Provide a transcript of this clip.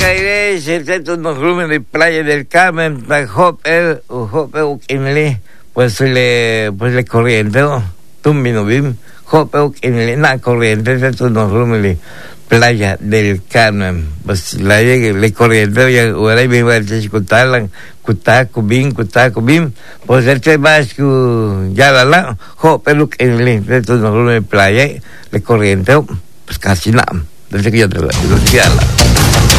caeré, se unos rúmenes de Playa del Carmen, Hope Inle, pues le corriente, Tumbino Bim, Hope Inle, na corriente, se unos rúmenes de Playa del Carmen, pues la le corriente, ya ahora me va a escuchar, Kutaku Bim, pues el vasco, ya la, Hope Inle, se unos rúmenes de Playa, le corriente, pues casi nada, desde que yo te lo decía.